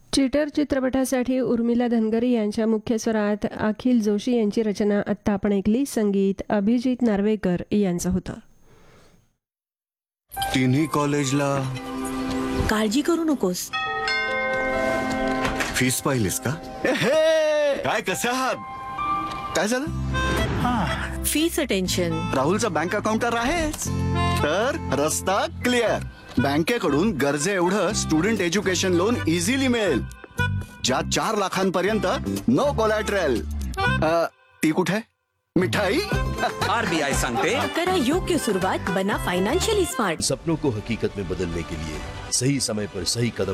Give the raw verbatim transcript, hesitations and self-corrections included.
Cheater चित्रपटासाठी उर्मिला धनगरी यांच्या मुख्य स्वरात अखिल जोशी यांची रचना आत्ता आपण ऐकली. संगीत अभिजित नार्वेकर यांचं होतं. तिन्ही कॉलेजला काळजी करू नकोस. फीस पाहिलीस का? काय कसं आहात? काय झालं? फीचं टेन्शन. राहुलचा बँक अकाउंट तर आहेच, तर रस्ता क्लिअर. बँकेकडून गरजे एवढं स्टुडंट एज्युकेशन लोन इझिली मिळेल, ज्यात चार लाखांपर्यंत नो कोलॅटरल. ती कुठे मिठाई? आरबीआय सांगते, करा योग्य सुरुवात, बना फाइनेंशियली स्मार्ट. सपनों को हकीकत में बदलने के लिए सही समय पर सही कदम